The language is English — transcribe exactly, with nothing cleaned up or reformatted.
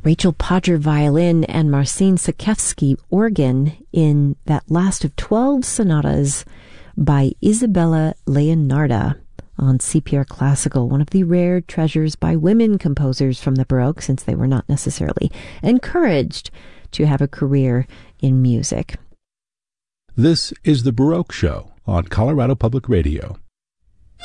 Rachel Podger violin and Marcin Sakewski organ in that last of twelve sonatas by Isabella Leonarda on C P R Classical, one of the rare treasures by women composers from the Baroque, since they were not necessarily encouraged to have a career in music. This is the Baroque Show on Colorado Public Radio.